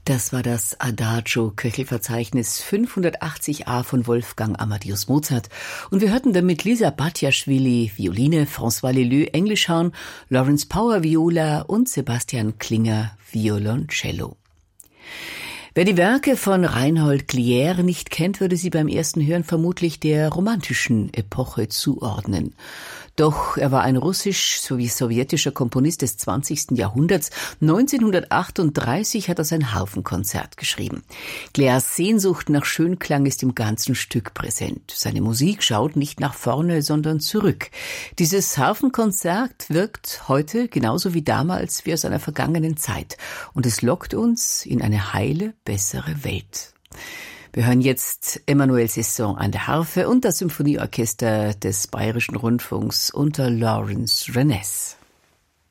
Das war das Adagio, Köchelverzeichnis 580a von Wolfgang Amadeus Mozart. Und wir hörten damit Lisa Batjaschwili, Violine, François Leleux, Englischhorn, Lawrence Power, Viola und Sebastian Klinger, Violoncello. Wer die Werke von Reinhold Glière nicht kennt, würde sie beim ersten Hören vermutlich der romantischen Epoche zuordnen. Doch er war ein russisch sowie sowjetischer Komponist des 20. Jahrhunderts. 1938 hat er sein Harfenkonzert geschrieben. Glières Sehnsucht nach Schönklang ist im ganzen Stück präsent. Seine Musik schaut nicht nach vorne, sondern zurück. Dieses Harfenkonzert wirkt heute genauso wie damals wie aus einer vergangenen Zeit. Und es lockt uns in eine heile, bessere Welt. Wir hören jetzt Emmanuel Sesson an der Harfe und das Symphonieorchester des Bayerischen Rundfunks unter Lawrence Renes.